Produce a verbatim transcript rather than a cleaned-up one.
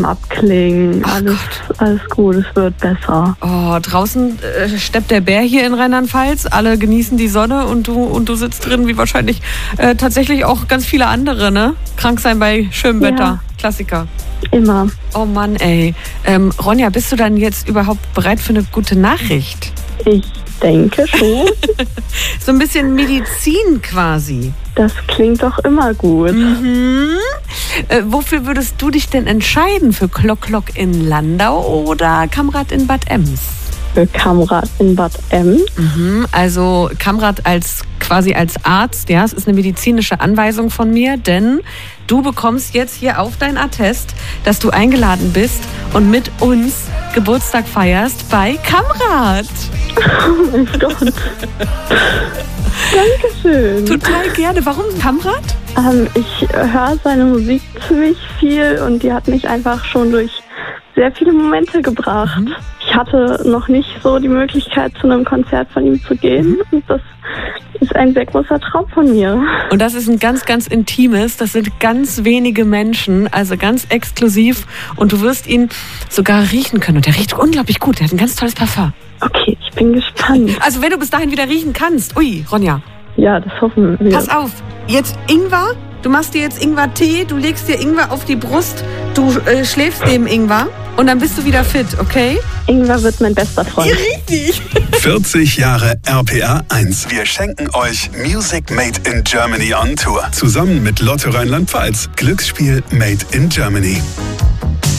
abklingen. Ach Alles, alles gut, es wird besser. Oh, draußen äh, steppt der Bär hier in Rheinland-Pfalz. Alle genießen die Sonne und du, und du sitzt drin, wie wahrscheinlich äh, tatsächlich auch ganz viele andere, ne? Krank sein bei schönem Wetter. Ja. Klassiker. Immer. Oh Mann, ey. Ähm, Ronja, bist du dann jetzt überhaupt bereit für eine gute Nachricht? Ich denke schon. So ein bisschen Medizin quasi. Das klingt doch immer gut. Mhm. Äh, wofür würdest du dich denn entscheiden? Für Klock Klock in Landau oder Kamrad in Bad Ems? Für Kamrad in Bad Ems. Mhm. Also Kamrad als quasi als Arzt, ja, es ist eine medizinische Anweisung von mir, denn du bekommst jetzt hier auf dein Attest, dass du eingeladen bist und mit uns Geburtstag feierst bei Kamrad. Oh mein Gott. Dankeschön. Total gerne. Warum Kamrad? Ähm, ich höre seine Musik ziemlich viel und die hat mich einfach schon durch sehr viele Momente gebracht. Mhm. Ich hatte noch nicht so die Möglichkeit, zu einem Konzert von ihm zu gehen. Mhm. Und das ist ein sehr großer Traum von mir. Und das ist ein ganz, ganz intimes. Das sind ganz wenige Menschen, also ganz exklusiv. Und du wirst ihn sogar riechen können. Und der riecht unglaublich gut. Der hat ein ganz tolles Parfum. Okay, ich bin gespannt. Also wenn du bis dahin wieder riechen kannst. Ui, Ronja. Ja, das hoffen wir. Pass auf, jetzt Ingwer. Du machst dir jetzt Ingwer-Tee, du legst dir Ingwer auf die Brust, du äh, schläfst neben Ingwer und dann bist du wieder fit, okay? Ingwer wird mein bester Freund. Richtig. vierzig Jahre R P R eins. Wir schenken euch Music Made in Germany on Tour. Zusammen mit Lotto Rheinland-Pfalz. Glücksspiel Made in Germany.